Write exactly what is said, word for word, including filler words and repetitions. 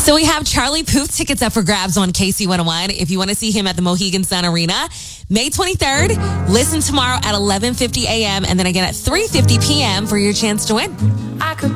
So we have Charlie Puth tickets up for grabs on K C one oh one. If you want to see him at the Mohegan Sun Arena, May twenty-third. Listen tomorrow at eleven fifty a.m. and then again at three fifty p.m. for your chance to win. I could